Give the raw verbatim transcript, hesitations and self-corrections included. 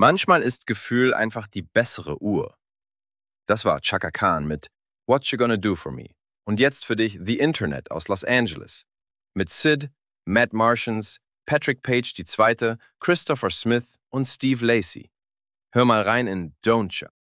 Manchmal ist Gefühl einfach die bessere Uhr. Das war Chaka Khan mit What You Gonna Do For Me. Und jetzt für dich The Internet aus Los Angeles. Mit Sid, Matt Martians, Patrick Page die Zweite, Christopher Smith und Steve Lacy. Hör mal rein in Don't Ya.